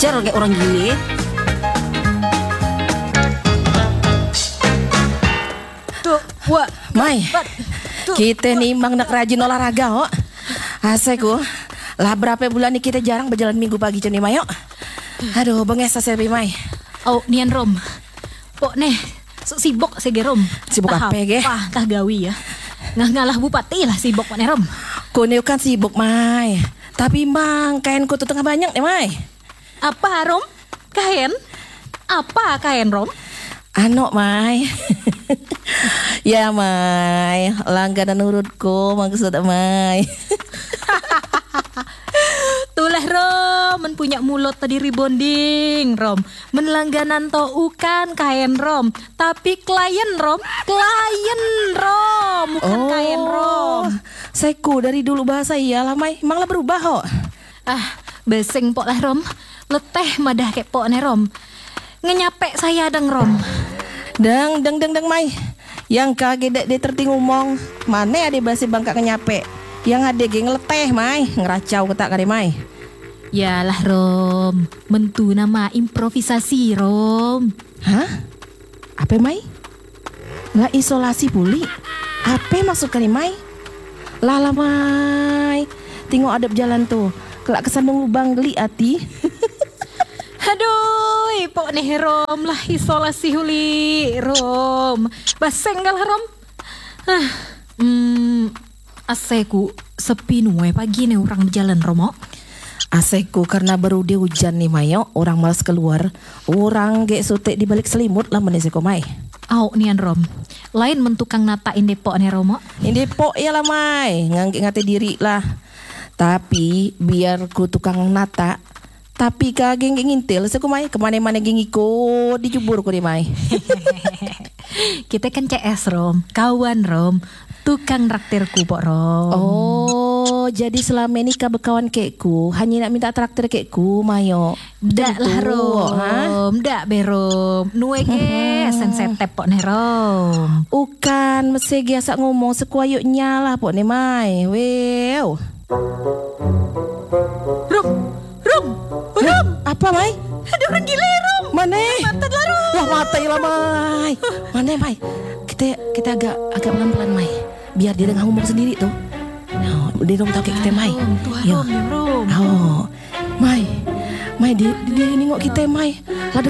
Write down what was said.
ngajar kayak orang gini. Tuh, wah, Mai, kita nih emang nak rajin olahraga, oh. Aseku, lah berapa bulan nih kita jarang berjalan minggu pagi nih, Mai, oh. Aduh, benges selbi, Mai. Oh, nian Rom. Pok nih, sibuk sege Rom. Sibuk apa ge? Wah, tah gawi ya. Ngalah bupati lah sibuk nih Rom. Kau kan sibuk, Mai. Tapi mang, kainku tuh tengah banyak nih, Mai. Apa Rom? Kain? Apa kain Rom? Ano, Mai. Ya, Mai. Langganan urutku, maksud Mai. Tulah Rom, men punya mulut tadi rebonding Rom. Men langganan to ukan kain Rom, tapi klien Rom, bukan kain Rom. Saiku dari dulu bahasa iyalah, Mai. Emang lah berubah, kok. Beseng pok lah Rom. Leteh madah kek pok nih Rom. Ngenyape saya deng Rom. Deng, Mai. Yang kaget dek terting ngomong. Mana ada basi bangka kenyape. Yang ada geng leteh, Mai. Ngeracau ketak kali, Mai. Yalah Rom, mentu nama improvisasi Rom. Hah? Apa, Mai? Nggak isolasi puli? Apa maksud kali, Mai? Lala, Mai. Tengok adab jalan tuh. Kelak kesandung lubang geli hati. Aduh, pok nih Rom lah isolasi huli Rom. Basenggal Rom. Aseku sepi nuwe pagi nih orang berjalan Romo. Aseku karena baru dia hujan nih, Mayo. Orang malas keluar. Orang gek sutek di balik selimut lah menisiko, Mai. Au nian Rom. Lain mentukang natain depok nih Romo. Ini depok ya lah, Mai. Ngati diri lah. Tapi biar ku tukang nata. Tapi kageng ngintil seku, Mai. Kemana-mana geng ikut dijubur ku deh, Mai. Kita kan CS Rom, kawan Rom. Tukang raktirku pok Rom. Oh, jadi selama ini kau berkawan kekku, hanya nak minta traktir kekku, Mayo. Dak lah Rom, dak berom. Nuwe ke sensetep pok nih Rom. Ukan, mesti biasa ngomong sekuayuknya lah pok nih, Mai. Wew. Rom. Apa, Mai? Ada orang gila Rom. Mana? Mata lah Rom. Wah, mata lah, Mai. Mana, Mai? Kita agak pelan-pelan, Mai. Biar dia dengar ngomong sendiri tuh. No, dia dong tahu kayak kita, Mai. Rom. Oh, Mai, dia nengok kita, Mai. Lah